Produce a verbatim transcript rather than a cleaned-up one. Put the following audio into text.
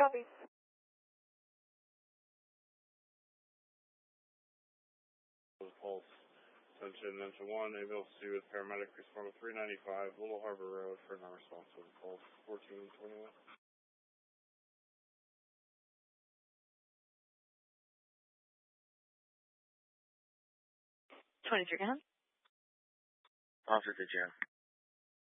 Copy. Pulse. Attention, Attention one, A B L C with paramedic, respond to three ninety-five, Little Harbor Road for non-responsive. Pulse fourteen twenty-one. twenty-three, go ahead. Officer to Jim.